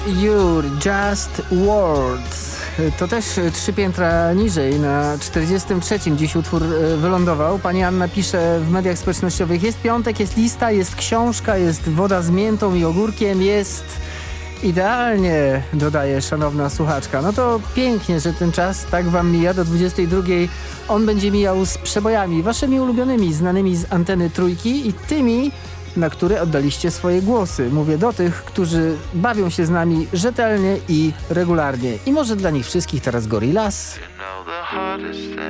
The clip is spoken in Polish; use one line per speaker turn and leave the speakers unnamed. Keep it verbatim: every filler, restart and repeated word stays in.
Your Just Words. To też trzy piętra niżej, na czterdziestym trzecim dziś utwór wylądował. Pani Anna pisze w mediach społecznościowych: jest piątek, jest lista, jest książka, jest woda z miętą i ogórkiem, jest idealnie, dodaje szanowna słuchaczka. No to pięknie, że ten czas tak wam mija do dwudziestej drugiej. On będzie mijał z przebojami, waszymi ulubionymi, znanymi z anteny Trójki i tymi, na które oddaliście swoje głosy. Mówię do tych, którzy bawią się z nami rzetelnie i regularnie. I może dla nich wszystkich teraz Gorillaz?
You know the hardest thing